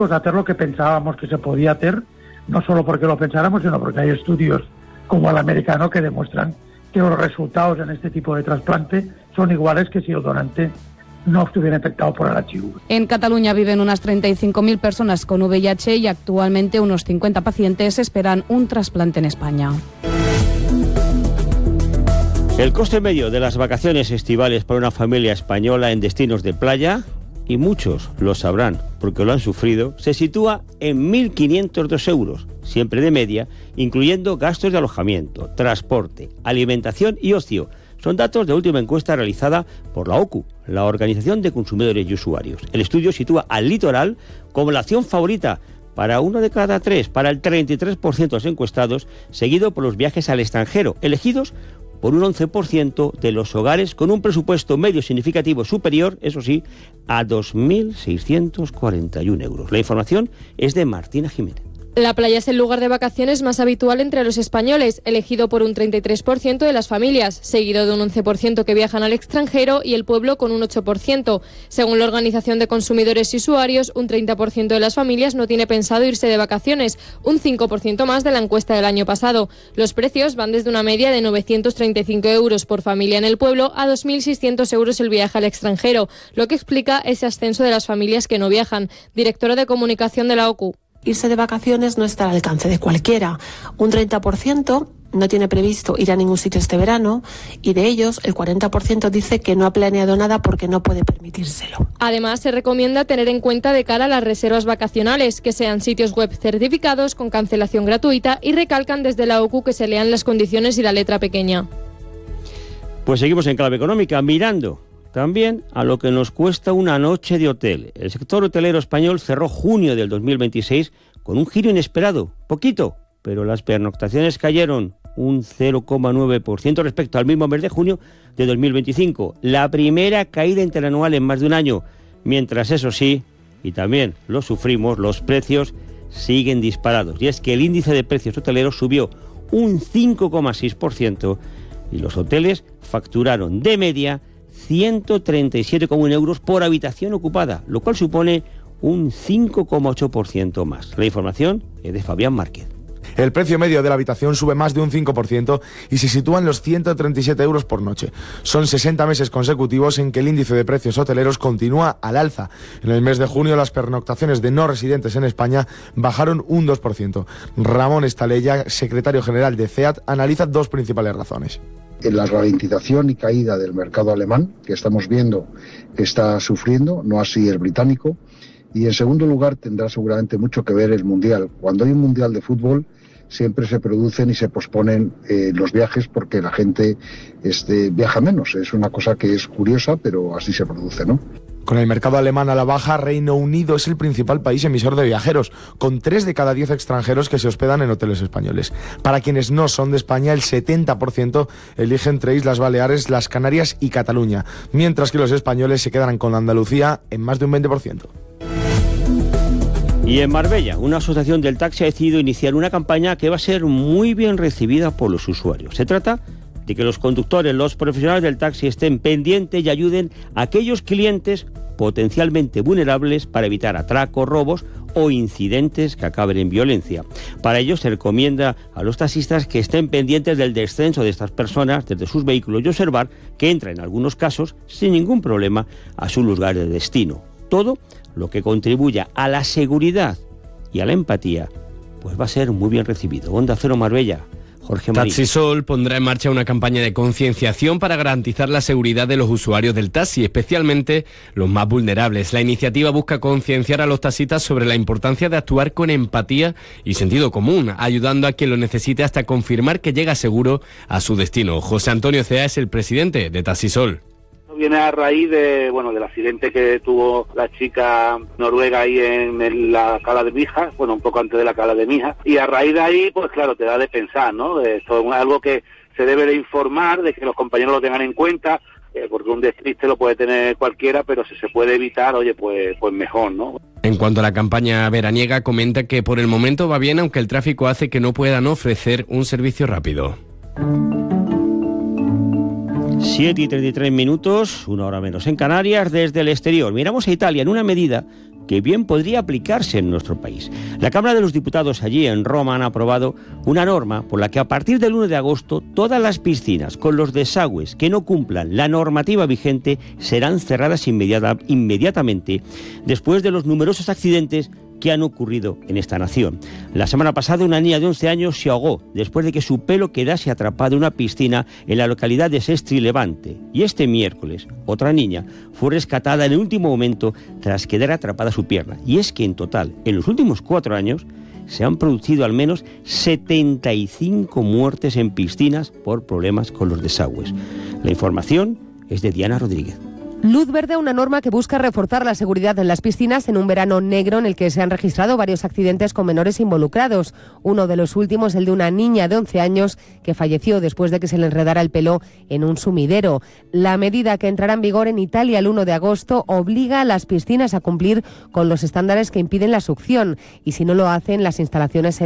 Pues hacer lo que pensábamos que se podía hacer, no solo porque lo pensáramos, sino porque hay estudios como el americano que demuestran que los resultados en este tipo de trasplante son iguales que si el donante no estuviera infectado por el HIV. En Cataluña viven unas 35.000 personas con VIH y actualmente unos 50 pacientes esperan un trasplante en España. El coste medio de las vacaciones estivales para una familia española en destinos de playa, y muchos lo sabrán porque lo han sufrido, se sitúa en 1.502 euros, siempre de media, incluyendo gastos de alojamiento, transporte, alimentación y ocio. Son datos de última encuesta realizada por la OCU, la Organización de Consumidores y Usuarios. El estudio sitúa al litoral como la opción favorita para 1 de cada 3, para el 33% de los encuestados, seguido por los viajes al extranjero, elegidos por un 11% de los hogares con un presupuesto medio significativo superior, eso sí, a 2.641 euros. La información es de Martina Jiménez. La playa es el lugar de vacaciones más habitual entre los españoles, elegido por un 33% de las familias, seguido de un 11% que viajan al extranjero y el pueblo con un 8%. Según la Organización de Consumidores y Usuarios, un 30% de las familias no tiene pensado irse de vacaciones, un 5% más de la encuesta del año pasado. Los precios van desde una media de 935 euros por familia en el pueblo a 2.600 euros el viaje al extranjero, lo que explica ese ascenso de las familias que no viajan. Directora de Comunicación de la OCU. Irse de vacaciones no está al alcance de cualquiera. Un 30% no tiene previsto ir a ningún sitio este verano y de ellos el 40% dice que no ha planeado nada porque no puede permitírselo. Además, se recomienda tener en cuenta de cara a las reservas vacacionales, que sean sitios web certificados con cancelación gratuita y recalcan desde la OCU que se lean las condiciones y la letra pequeña. Pues seguimos en clave económica, mirando también a lo que nos cuesta una noche de hotel. El sector hotelero español cerró junio del 2026 con un giro inesperado, poquito, pero las pernoctaciones cayeron un 0,9% respecto al mismo mes de junio de 2025, la primera caída interanual en más de un año, mientras eso sí, y también lo sufrimos, los precios siguen disparados, y es que el índice de precios hoteleros subió un 5,6% y los hoteles facturaron de media 137,1 euros por habitación ocupada, lo cual supone un 5,8% más. La información es de Fabián Márquez. El precio medio de la habitación sube más de un 5% y se sitúa en los 137 euros por noche. Son 60 meses consecutivos en que el índice de precios hoteleros continúa al alza. En el mes de junio las pernoctaciones de no residentes en España bajaron un 2%. Ramón Estalella, secretario general de CEAT, analiza dos principales razones. En la ralentización y caída del mercado alemán, que estamos viendo que está sufriendo, no así el británico. Y en segundo lugar tendrá seguramente mucho que ver el Mundial. Cuando hay un Mundial de fútbol siempre se producen y se posponen los viajes porque la gente viaja menos. Es una cosa que es curiosa, pero así se produce, ¿no? Con el mercado alemán a la baja, Reino Unido es el principal país emisor de viajeros, con 3 de cada 10 extranjeros que se hospedan en hoteles españoles. Para quienes no son de España, el 70% elige entre Islas Baleares, las Canarias y Cataluña, mientras que los españoles se quedarán con Andalucía en más de un 20%. Y en Marbella, una asociación del taxi ha decidido iniciar una campaña que va a ser muy bien recibida por los usuarios. Se trata de que los conductores, los profesionales del taxi estén pendientes y ayuden a aquellos clientes potencialmente vulnerables para evitar atracos, robos o incidentes que acaben en violencia. Para ello se recomienda a los taxistas que estén pendientes del descenso de estas personas desde sus vehículos y observar que entran en algunos casos sin ningún problema a su lugar de destino. Todo lo que contribuya a la seguridad y a la empatía pues va a ser muy bien recibido. Onda Cero Marbella. Jorge Marín. Taxisol pondrá en marcha una campaña de concienciación para garantizar la seguridad de los usuarios del taxi, especialmente los más vulnerables. La iniciativa busca concienciar a los taxistas sobre la importancia de actuar con empatía y sentido común, ayudando a quien lo necesite hasta confirmar que llega seguro a su destino. José Antonio Cea es el presidente de Taxisol. Viene a raíz del accidente que tuvo la chica noruega ahí en la cala de Mija, un poco antes de la cala de Mija, y a raíz de ahí, pues claro, te da de pensar, ¿no? Esto es algo que se debe de informar, de que los compañeros lo tengan en cuenta, porque un despiste lo puede tener cualquiera, pero si se puede evitar, pues mejor, ¿no? En cuanto a la campaña veraniega, comenta que por el momento va bien, aunque el tráfico hace que no puedan ofrecer un servicio rápido. 7:33, 1 hora menos en Canarias. Desde el exterior miramos a Italia en una medida que bien podría aplicarse en nuestro país. La Cámara de los Diputados allí en Roma han aprobado una norma por la que a partir del 1 de agosto todas las piscinas con los desagües que no cumplan la normativa vigente serán cerradas inmediatamente después de los numerosos accidentes que han ocurrido en esta nación. La semana pasada una niña de 11 años se ahogó después de que su pelo quedase atrapado en una piscina en la localidad de Sestri Levante. Y este miércoles otra niña fue rescatada en el último momento tras quedar atrapada su pierna. Y es que en total, en los últimos 4 años, se han producido al menos 75 muertes en piscinas por problemas con los desagües. La información es de Diana Rodríguez. Luz verde a una norma que busca reforzar la seguridad en las piscinas en un verano negro en el que se han registrado varios accidentes con menores involucrados. Uno de los últimos, el de una niña de 11 años que falleció después de que se le enredara el pelo en un sumidero. La medida, que entrará en vigor en Italia el 1 de agosto, obliga a las piscinas a cumplir con los estándares que impiden la succión y si no lo hacen, las instalaciones serán